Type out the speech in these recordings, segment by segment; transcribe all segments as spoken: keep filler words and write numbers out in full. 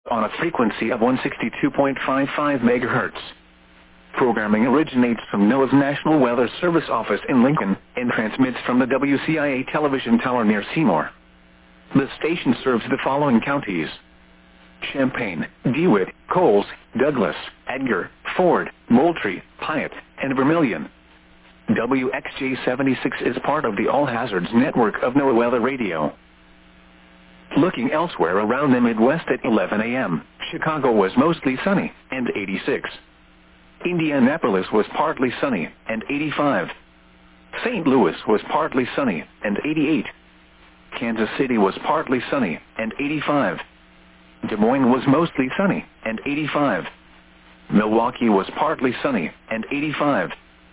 on a frequency of one hundred sixty-two point five five megahertz. Programming originates from NOAA's National Weather Service office in Lincoln and transmits from the W C I A television tower near Seymour. The station serves the following counties: Champaign, DeWitt, Coles, Douglas, Edgar, Ford, Moultrie, Piatt, and Vermilion. W X J seventy-six is part of the All Hazards network of NOAA Weather Radio. Looking elsewhere around the Midwest at eleven a m, Chicago was mostly sunny, and eighty-six. Indianapolis was partly sunny, and eighty-five. Saint Louis was partly sunny, and eighty-eight. Kansas City was partly sunny, and eighty-five. Des Moines was mostly sunny, and eighty-five. Milwaukee was partly sunny, and eighty-five.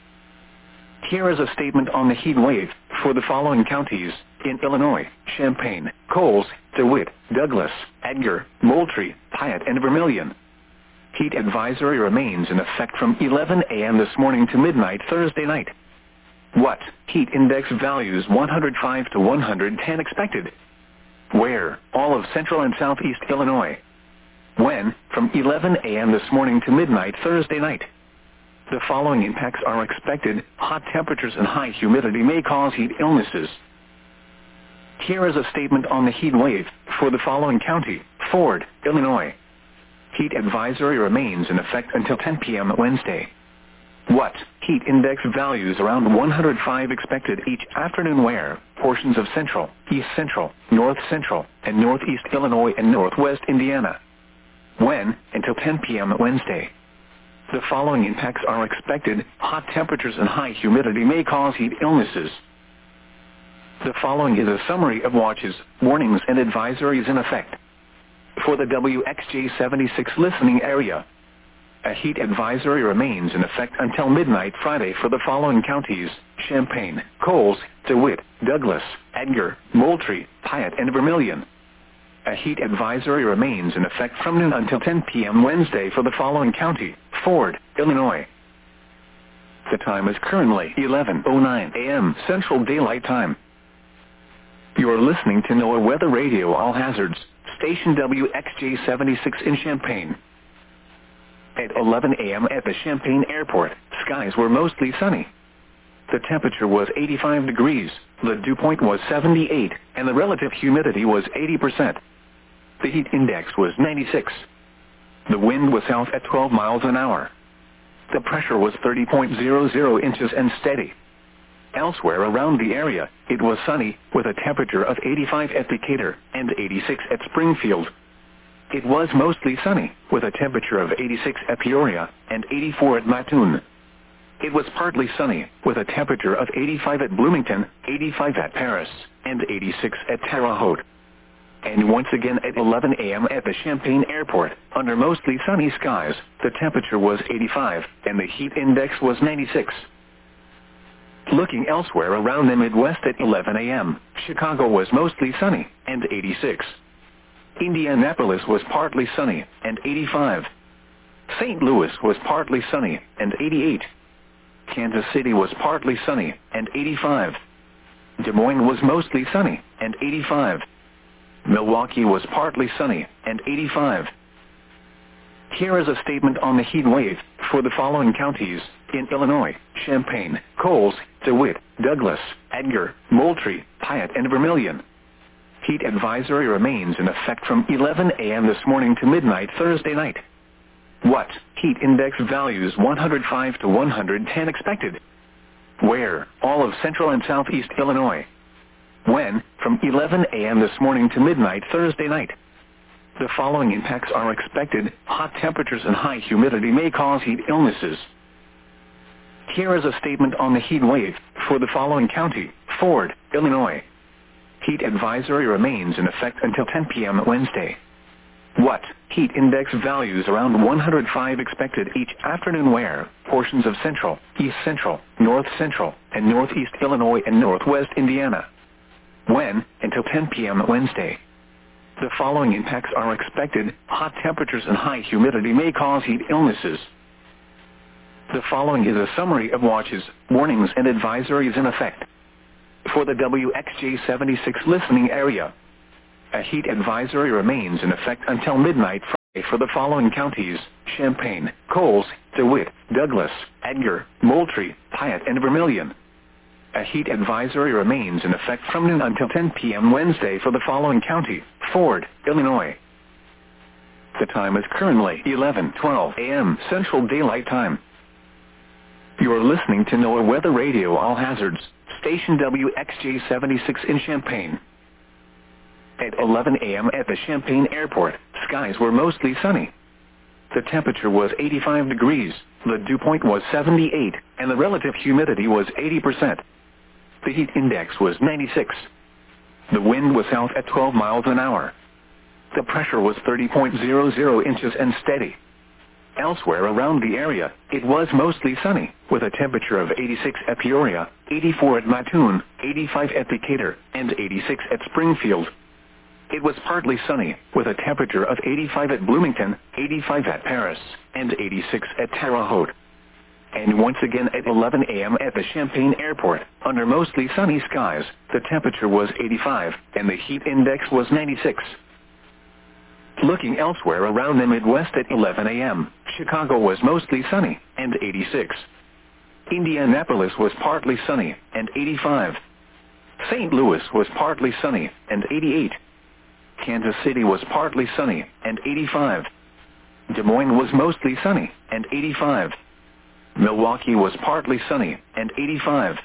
Here is a statement on the heat wave for the following counties in Illinois: Champaign, Coles, DeWitt, Douglas, Edgar, Moultrie, Piatt, and Vermilion. Heat advisory remains in effect from eleven a m this morning to midnight Thursday night. What? Heat index values one hundred five to one hundred ten expected. Where? All of central and southeast Illinois. When? From eleven a m this morning to midnight Thursday night. The following impacts are expected: hot temperatures and high humidity may cause heat illnesses. Here is a statement on the heat wave for the following county: Ford, Illinois. Heat advisory remains in effect until ten p m Wednesday. What? Heat index values around one hundred five expected each afternoon where portions of central, east central, north central, and northeast Illinois and northwest Indiana. When? Until ten p m Wednesday. The following impacts are expected: hot temperatures and high humidity may cause heat illnesses. The following is a summary of watches, warnings, and advisories in effect. For the W X J seventy-six listening area, a heat advisory remains in effect until midnight Friday for the following counties: Champaign, Coles, DeWitt, Douglas, Edgar, Moultrie, Piatt, and Vermilion. A heat advisory remains in effect from noon until ten p m Wednesday for the following county: Ford, Illinois. The time is currently eleven oh nine a m Central Daylight Time. You are listening to NOAA Weather Radio All Hazards, station W X J seventy-six in Champaign. At eleven a m at the Champaign Airport, skies were mostly sunny. The temperature was eighty-five degrees, the dew point was seventy-eight, and the relative humidity was eighty percent. The heat index was ninety-six. The wind was south at twelve miles an hour. The pressure was thirty point zero zero inches and steady. Elsewhere around the area, it was sunny, with a temperature of eighty-five at Decatur and eighty-six at Springfield. It was mostly sunny, with a temperature of eighty-six at Peoria and eighty-four at Mattoon. It was partly sunny, with a temperature of eighty-five at Bloomington, eighty-five at Paris, and eighty-six at Terre Haute. And once again at eleven a m at the Champaign Airport, under mostly sunny skies, the temperature was eighty-five, and the heat index was ninety-six. Looking elsewhere around the Midwest at eleven a m, Chicago was mostly sunny, and eighty-six. Indianapolis was partly sunny, and eighty-five. Saint Louis was partly sunny, and eighty-eight. Kansas City was partly sunny, and eighty-five. Des Moines was mostly sunny, and eighty-five. Milwaukee was partly sunny, and eighty-five. Here is a statement on the heat wave for the following counties in Illinois: Champaign, Coles, DeWitt, Douglas, Edgar, Moultrie, Piatt, and Vermilion. Heat advisory remains in effect from eleven a m this morning to midnight Thursday night. What? Heat index values one hundred five to one hundred ten expected. Where? All of central and southeast Illinois. When? From eleven a m this morning to midnight Thursday night. The following impacts are expected: hot temperatures and high humidity may cause heat illnesses. Here is a statement on the heat wave for the following county: Ford, Illinois. Heat advisory remains in effect until ten p m Wednesday. What? Heat index values around one hundred five expected each afternoon where portions of central, east central, north central, and northeast Illinois and northwest Indiana. When? Until ten p m Wednesday. The following impacts are expected: hot temperatures and high humidity may cause heat illnesses. The following is a summary of watches, warnings, and advisories in effect. For the W X J seventy-six listening area, a heat advisory remains in effect until midnight For the following counties, Champaign, Coles, DeWitt, Douglas, Edgar, Moultrie, Piatt, and Vermilion. A heat advisory remains in effect from noon until ten p m Wednesday for the following county, Ford, Illinois. The time is currently eleven twelve a m Central Daylight Time. You are listening to NOAA Weather Radio All Hazards, station W X J seventy-six in Champaign. At eleven a m at the Champaign Airport, skies were mostly sunny. The temperature was eighty-five degrees, the dew point was seventy-eight, and the relative humidity was eighty percent. The heat index was ninety-six. The wind was south at twelve miles an hour. The pressure was thirty point zero zero inches and steady. Elsewhere around the area, it was mostly sunny, with a temperature of eighty-six at Peoria, eighty-four at Mattoon, eighty-five at Decatur, and eighty-six at Springfield. It was partly sunny, with a temperature of eighty-five at Bloomington, eighty-five at Paris, and eighty-six at Terre Haute. And once again at eleven a m at the Champaign Airport, under mostly sunny skies, the temperature was eighty-five, and the heat index was ninety-six. Looking elsewhere around the Midwest at eleven a m, Chicago was mostly sunny, and eighty-six. Indianapolis was partly sunny, and eighty-five. Saint Louis was partly sunny, and eighty-eight. Kansas City was partly sunny, and eighty-five. Des Moines was mostly sunny, and eighty-five. Milwaukee was partly sunny, and eighty-five.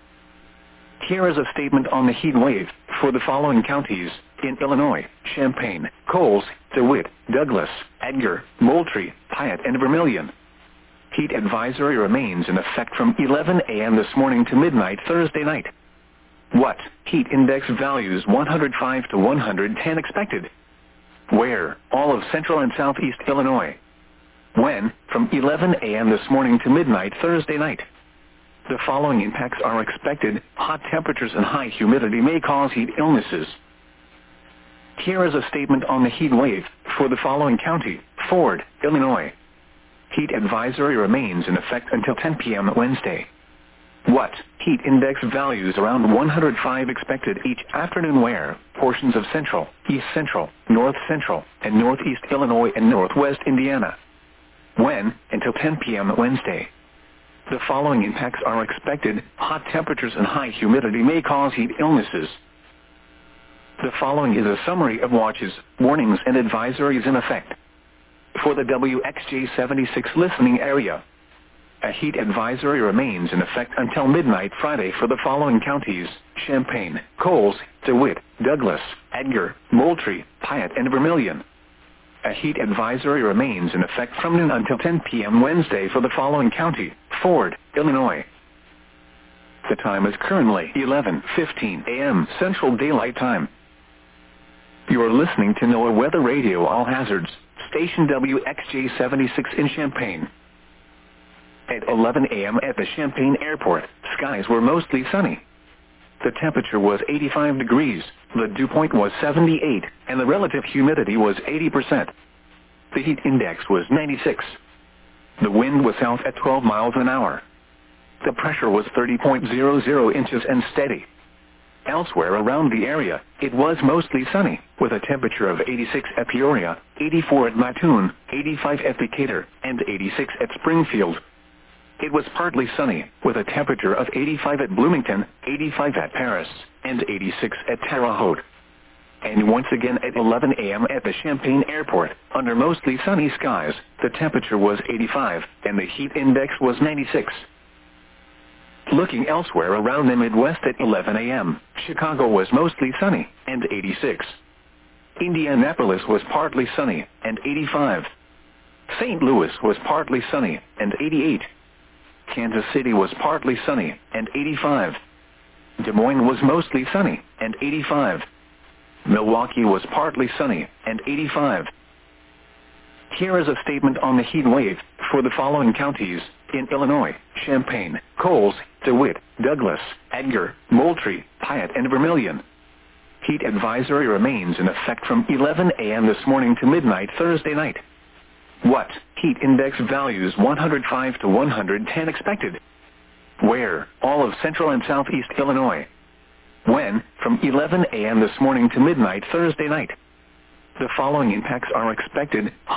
Here is a statement on the heat wave for the following counties in Illinois: Champaign, Coles, DeWitt, Douglas, Edgar, Moultrie, Piatt, and Vermilion. Heat advisory remains in effect from eleven a m this morning to midnight Thursday night. What? Heat index values one hundred five to one hundred ten expected. Where? All of central and southeast Illinois. When? From eleven a m this morning to midnight Thursday night. The following impacts are expected. Hot temperatures and high humidity may cause heat illnesses. Here is a statement on the heat wave for the following county, Ford, Illinois. Heat advisory remains in effect until ten p m Wednesday. What? Heat index values around one hundred five expected each afternoon. Where? Portions of central, east central, north central, and northeast Illinois and northwest Indiana. When? Until ten p m Wednesday. The following impacts are expected. Hot temperatures and high humidity may cause heat illnesses. The following is a summary of watches, warnings, and advisories in effect. For the W X J seventy-six listening area, a heat advisory remains in effect until midnight Friday for the following counties: Champaign, Coles, DeWitt, Douglas, Edgar, Moultrie, Piatt, and Vermilion. A heat advisory remains in effect from noon until ten p m Wednesday for the following county, Ford, Illinois. The time is currently eleven fifteen a m Central Daylight Time. You are listening to NOAA Weather Radio All Hazards, station W X J seventy-six in Champaign. At eleven a m at the Champaign Airport, skies were mostly sunny. The temperature was eighty-five degrees, the dew point was seventy-eight, and the relative humidity was eighty percent. The heat index was ninety-six. The wind was south at twelve miles an hour. The pressure was thirty point zero zero inches and steady. Elsewhere around the area, it was mostly sunny, with a temperature of eighty-six at Peoria, eighty-four at Mattoon, eighty-five at Decatur, and eighty-six at Springfield. It was partly sunny, with a temperature of eighty-five at Bloomington, eighty-five at Paris, and eighty-six at Terre Haute. And once again at eleven a m at the Champaign Airport, under mostly sunny skies, the temperature was eighty-five, and the heat index was ninety-six. Looking elsewhere around the Midwest at eleven a m, Chicago was mostly sunny, and eighty-six. Indianapolis was partly sunny, and eighty-five. Saint Louis was partly sunny, and eighty-eight. Kansas City was partly sunny, and eighty-five. Des Moines was mostly sunny, and eighty-five. Milwaukee was partly sunny, and eighty-five. Here is a statement on the heat wave for the following counties in Illinois: Champaign, Coles, DeWitt, Douglas, Edgar, Moultrie, Piatt, and Vermilion. Heat advisory remains in effect from eleven a m this morning to midnight Thursday night. What? Heat index values one hundred five to one hundred ten expected. Where? All of central and southeast Illinois. When? From eleven a m this morning to midnight Thursday night. The following impacts are expected: